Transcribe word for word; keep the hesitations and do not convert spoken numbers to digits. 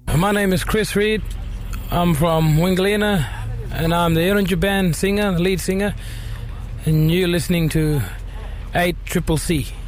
My name is Chris Reed. I'm from Wingalina, and I'm the Erunja Band singer, lead singer, and you're listening to eight Triple C.